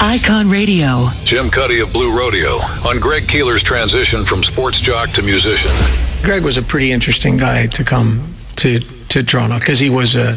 Icon Radio. Jim Cuddy of Blue Rodeo on Greg Keeler's transition from sports jock to musician. Greg was a pretty interesting guy to come to Toronto because he was a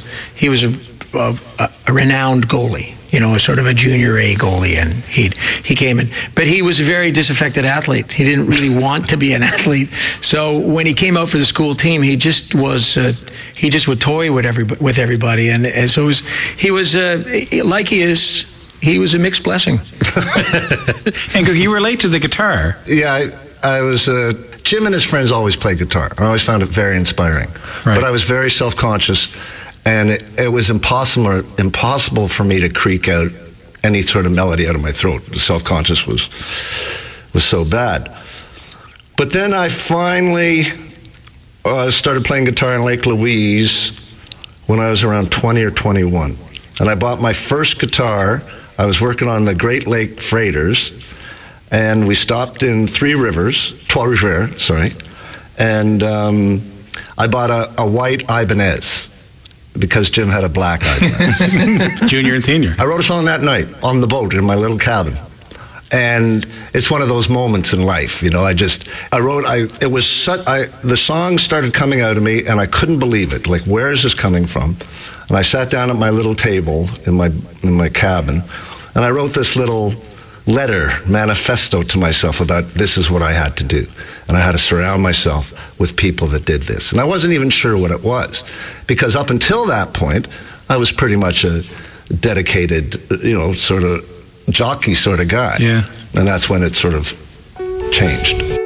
renowned goalie, you know, a sort of a junior A goalie, and he came in, but he was a very disaffected athlete. He didn't really want to be an athlete, so when he came out for the school team, he just would toy with everybody, and so he was like he is. He was a mixed blessing. And you relate to the guitar. Yeah, I was. Jim and his friends always played guitar. I always found it very inspiring. Right. But I was very self-conscious, and it was impossible for me to creak out any sort of melody out of my throat. The self-conscious was so bad. But then I finally started playing guitar in Lake Louise when I was around 20 or 21. And I bought my first guitar. I was working on the Great Lake Freighters, and we stopped in Trois-Rivières, sorry, and I bought a white Ibanez because Jim had a black Ibanez. Junior and senior. I wrote a song that night on the boat in my little cabin, and it's one of those moments in life, you know. The song started coming out of me, and I couldn't believe it. Like, where is this coming from? And I sat down at my little table in my cabin, and I wrote this little letter, manifesto to myself about this is what I had to do. And I had to surround myself with people that did this. And I wasn't even sure what it was, because up until that point, I was pretty much a dedicated, you know, sort of jockey sort of guy. Yeah. And that's when it sort of changed.